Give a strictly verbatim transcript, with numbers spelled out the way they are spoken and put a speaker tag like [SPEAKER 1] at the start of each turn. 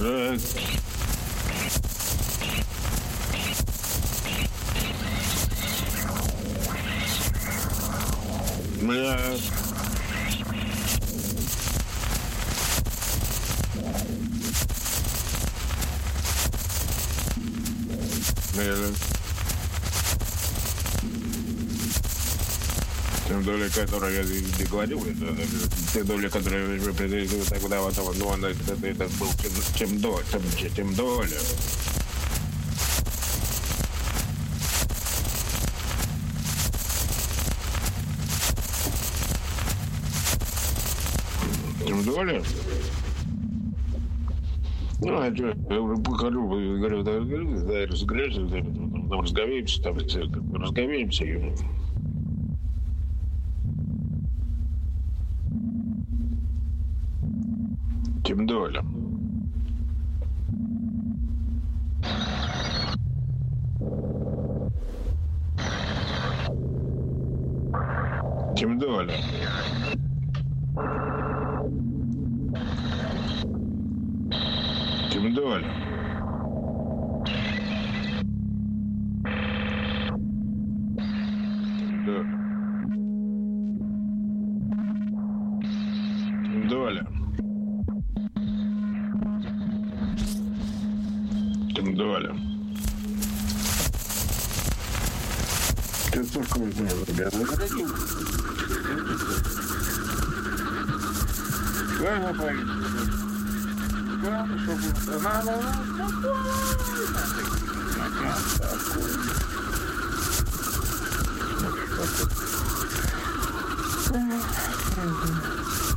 [SPEAKER 1] Блядь. Блядь. Блядь. Тем доля, которую я не говорил, это, те доли, которые вы предъявили тогда, вот, ну, он, это, это был тем, тем, до, тем, тем доля. Тем доля? Ну, а что, я уже покажу, говорю, да, да, разговариваемся, там, разговариваемся, там, разговариваемся. Тем доля. Тем доля. Тем доля. Тем доля. Тем доля. Ты только не понял, ребята. Главное понять. Главное, чтобы надо спокойно.